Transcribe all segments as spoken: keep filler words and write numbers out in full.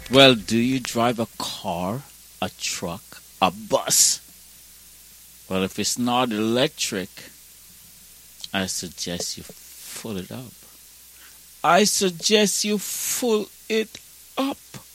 Well, do you drive a car, a truck, a bus? Well, if it's not electric, I suggest you fill it up. I suggest you fill it up.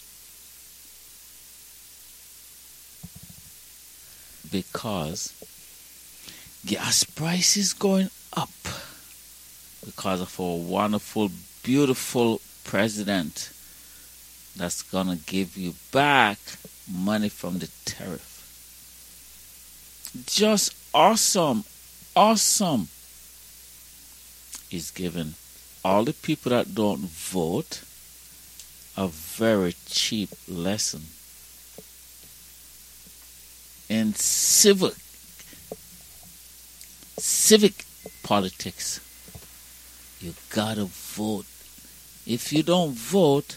Because gas price is going up because of our wonderful, beautiful president that's going to give you back money from the tariff. Just awesome, awesome. He's giving all the people that don't vote a very cheap lesson in civic civic politics. You gotta vote. If you don't vote,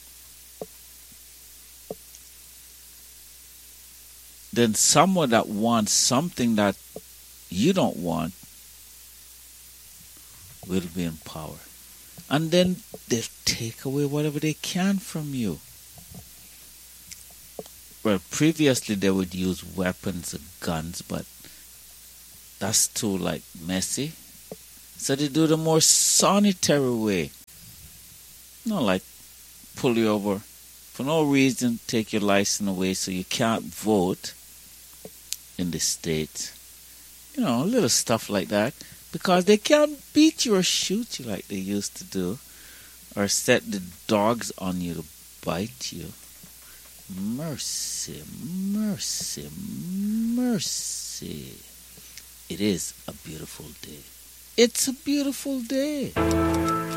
then someone that wants something that you don't want will be in power. And then they'll take away whatever they can from you. Well, previously they would use weapons and guns, but that's too, like, messy. So they do the more sanitary way. Not like pull you over for no reason, take your license away so you can't vote in the state. You know, little stuff like that. Because they can't beat you or shoot you like they used to do. Or set the dogs on you to bite you. Mercy, mercy, mercy. It is a beautiful day. It's a beautiful day.